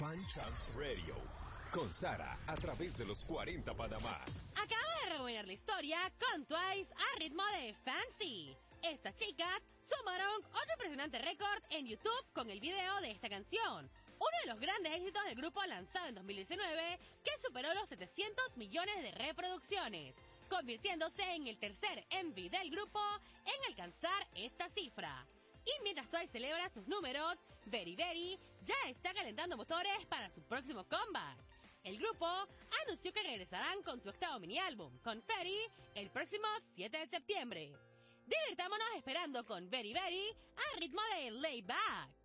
Fan Chant Radio. Con Sara, a través de los 40 Panamá. Acaba de rebobinar la historia con Twice a ritmo de Fancy. Estas chicas sumaron otro impresionante récord en YouTube con el video de esta canción. Uno de los grandes éxitos del grupo lanzado en 2019 que superó los 700 millones de reproducciones, convirtiéndose en el tercer MV del grupo en alcanzar esta cifra. Y mientras Twice celebra sus números, Very Very ya está calentando motores para su próximo comeback. El grupo anunció que regresarán con su octavo mini álbum, Confetti, el próximo 7 de septiembre. Divirtámonos esperando con Very Very al ritmo de Lay Back.